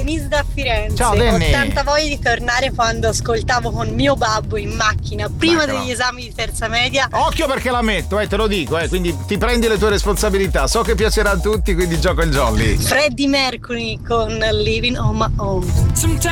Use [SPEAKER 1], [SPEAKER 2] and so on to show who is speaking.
[SPEAKER 1] Denise da Firenze.
[SPEAKER 2] Ciao,
[SPEAKER 1] Ho
[SPEAKER 2] Denny.
[SPEAKER 1] tanta voglia di tornare quando ascoltavo con mio babbo in macchina prima degli esami di terza media.
[SPEAKER 2] Occhio perché la metto, te lo dico, quindi ti prendi le tue responsabilità. So che piacerà a tutti, quindi gioco il jolly.
[SPEAKER 1] Freddie Mercury con Living on My Own.